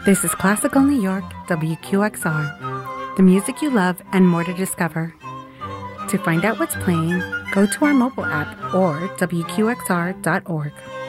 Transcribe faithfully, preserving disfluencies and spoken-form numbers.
This is Classical New York, W Q X R. The music you love and more to discover. To find out what's playing, go to our mobile app or W Q X R dot org.